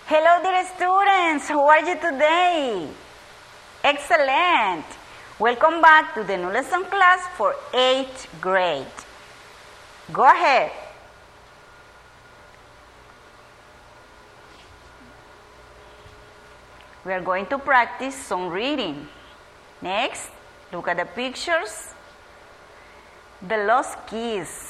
Hello dear students, how are you today? Excellent! Welcome back to the new lesson class for 8th grade. Go ahead. We are going to practice some reading. Next, look at the pictures. The lost keys.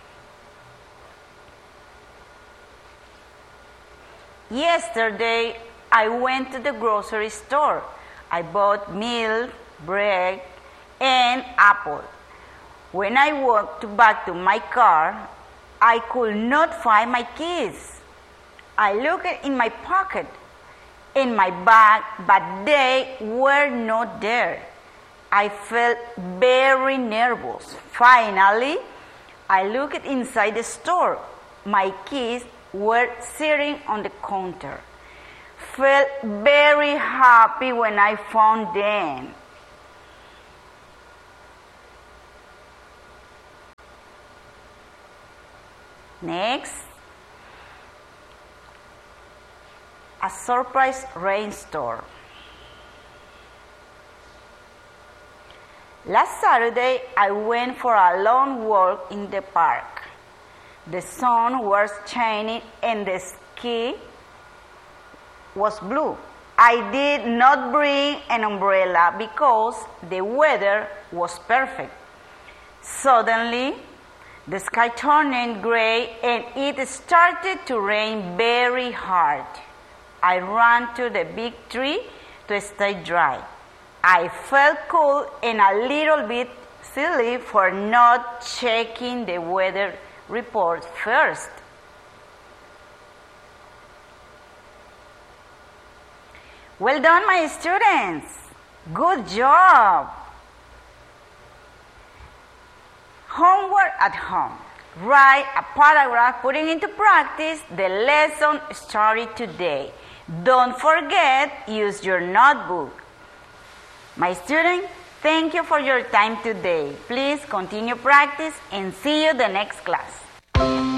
Yesterday, I went to the grocery store. I bought milk, bread, and apple. When I walked back to my car, I could not find my keys. I looked in my pocket, in my bag, but they were not there. I felt very nervous. Finally, I looked inside the store. My keys were sitting on the counter. Felt very happy when I found them. Next, a surprise rainstorm. Last Saturday, I went for a long walk in the park. The sun was shining and the sky was blue. I did not bring an umbrella because the weather was perfect. Suddenly, the sky turned gray and it started to rain very hard. I ran to the big tree to stay dry. I felt cold and a little bit silly for not checking the weather report first. Well done, my students. Good job. Homework at home. Write a paragraph putting into practice the lesson started today. Don't forget, use your notebook. My students, thank you for your time today. Please continue practice and see you the next class.